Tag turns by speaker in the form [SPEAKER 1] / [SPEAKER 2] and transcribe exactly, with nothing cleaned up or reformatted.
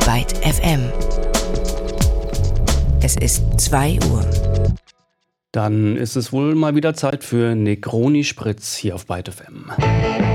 [SPEAKER 1] Byte F M. Es ist zwei Uhr.
[SPEAKER 2] Dann ist es wohl mal wieder Zeit für Negroni Spritz hier auf Byte F M.